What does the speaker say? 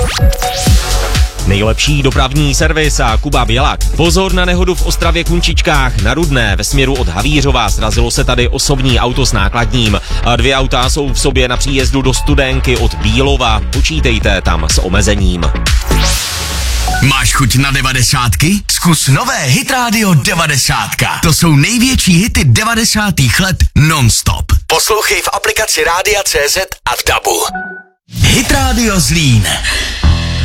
Nejlepší dopravní servis a Kuba Bělak. Pozor na nehodu v Ostravě Kunčičkách na Rudné ve směru od Havířova. Srazilo se tady osobní auto s nákladním. A 2 auta jsou v sobě na příjezdu do Studenky od Bílova. Počítejte tam s omezením. Máš chuť na 90? Zkus nové Hit Radio 90. To jsou největší hity 90. let non-stop. Poslouchej v aplikaci Rádia.cz a v DABu. Hit Radio Zlín.